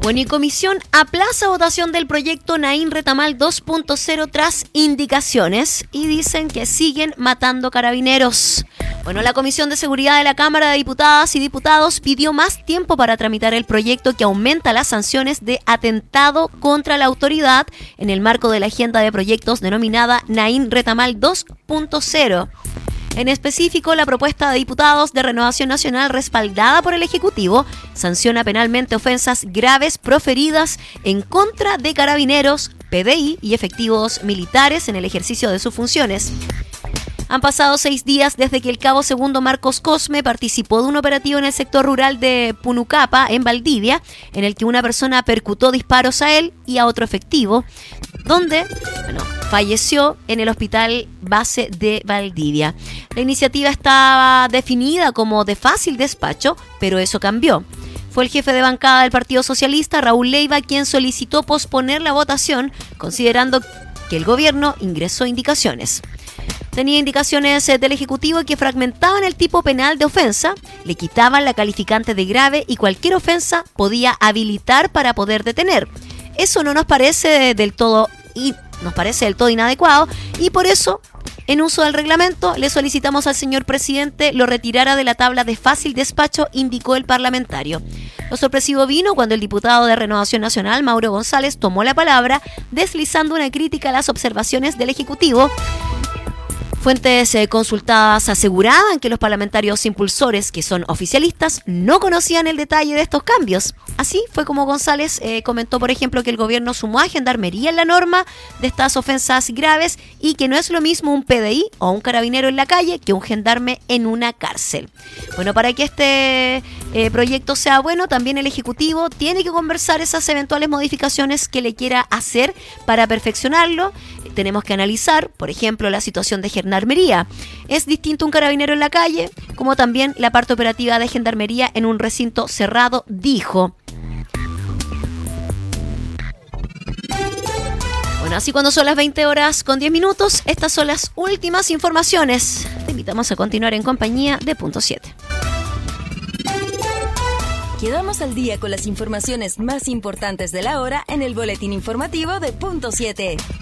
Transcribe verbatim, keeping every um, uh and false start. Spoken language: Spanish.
Bueno, y comisión aplaza votación del proyecto Naín Retamal dos punto cero tras indicaciones y dicen que siguen matando carabineros. Bueno, la Comisión de Seguridad de la Cámara de Diputadas y Diputados pidió más tiempo para tramitar el proyecto que aumenta las sanciones de atentado contra la autoridad en el marco de la agenda de proyectos denominada Naín Retamal dos punto cero. En específico, la propuesta de diputados de Renovación Nacional respaldada por el Ejecutivo sanciona penalmente ofensas graves proferidas en contra de carabineros, P D I y efectivos militares en el ejercicio de sus funciones. Han pasado seis días desde que el cabo segundo Marcos Cosme participó de un operativo en el sector rural de Punucapa, en Valdivia, en el que una persona percutó disparos a él y a otro efectivo, donde, bueno, falleció en el hospital base de Valdivia. La iniciativa estaba definida como de fácil despacho, pero eso cambió. Fue el jefe de bancada del Partido Socialista, Raúl Leiva, quien solicitó posponer la votación, considerando que el gobierno ingresó indicaciones. Tenía indicaciones del Ejecutivo que fragmentaban el tipo penal de ofensa, le quitaban la calificante de grave y cualquier ofensa podía habilitar para poder detener. Eso no nos parece del todo y nos parece del todo inadecuado y por eso, en uso del reglamento, le solicitamos al señor presidente lo retirara de la tabla de fácil despacho, indicó el parlamentario. Lo sorpresivo vino cuando el diputado de Renovación Nacional, Mauro González, tomó la palabra, deslizando una crítica a las observaciones del Ejecutivo. Fuentes eh, consultadas aseguraban que los parlamentarios impulsores, que son oficialistas, no conocían el detalle de estos cambios. Así fue como González eh, comentó, por ejemplo, que el gobierno sumó a Gendarmería en la norma de estas ofensas graves y que no es lo mismo un P D I o un carabinero en la calle que un gendarme en una cárcel. Bueno, para que este eh, proyecto sea bueno, también el Ejecutivo tiene que conversar esas eventuales modificaciones que le quiera hacer para perfeccionarlo. Tenemos que analizar, por ejemplo, la situación de Gendarmería. Es distinto un carabinero en la calle, como también la parte operativa de Gendarmería en un recinto cerrado, dijo. Bueno, así cuando son las veinte horas con diez minutos, estas son las últimas informaciones. Te invitamos a continuar en compañía de Punto siete. Quedamos al día con las informaciones más importantes de la hora en el boletín informativo de Punto siete.